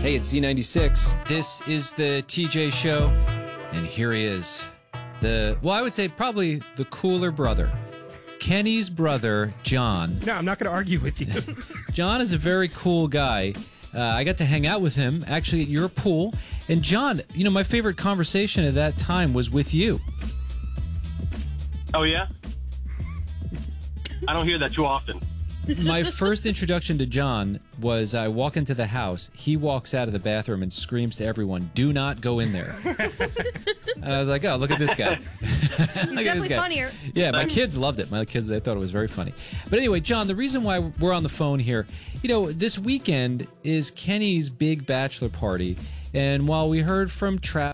Hey, it's Z96. This is the TJ Show, and here he is. I would say probably the cooler brother. Kenny's brother, John. No, I'm not going to argue with you. John is a very cool guy. I got to hang out with him, actually, at your pool. And John, my favorite conversation at that time was with you. Oh, yeah? I don't hear that too often. My first introduction to John was I walk into the house. He walks out of the bathroom and screams to everyone, "Do not go in there." And I was like, "Oh, look at this guy." He's definitely funnier. Yeah, my kids loved it. My kids, they thought it was very funny. But anyway, John, the reason why we're on the phone here, this weekend is Kenny's big bachelor party. And while we heard from Travis